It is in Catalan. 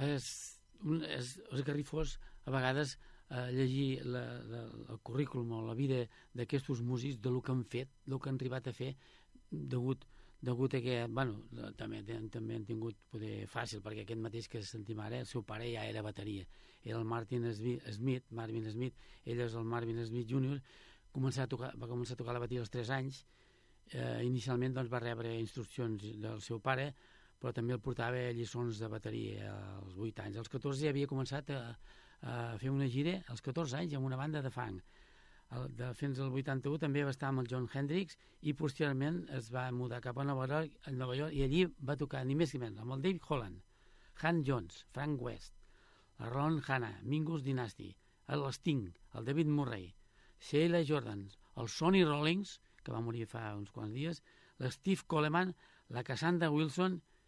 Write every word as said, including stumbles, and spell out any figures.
és, un, és esgarrifós a vegades eh, llegir la, la, el currículum o la vida d'aquests músics, de lo que han fet, del que han arribat a fer, degut, degut a que, bueno, també, també han tingut poder fàcil, perquè aquest mateix que sentim ara, el seu pare ja era bateria, era el Martin Smith, Marvin Smith, ell és el Marvin Smith júnior, començar a tocar, va començar a tocar la bateria als tres anys, eh, inicialment doncs, va rebre instruccions del seu pare, però també el portava lliçons de bateria als vuit anys. Als catorze ja havia començat a, a fer una gira, als catorze anys, amb una banda de funk. El, de, fins al vuitanta-u també va estar amb el John Hendricks i posteriorment es va mudar cap a Nova York, a Nova York i allí va tocar ni més ni menys amb el Dave Holland, Han Jones, Frank West, el Ron Hanna, Mingus Dynasty, el Sting, el David Murray, Sheila Jordan, el Sonny Rollins, que va morir fa uns quants dies, l'Steve Coleman, la Cassandra Wilson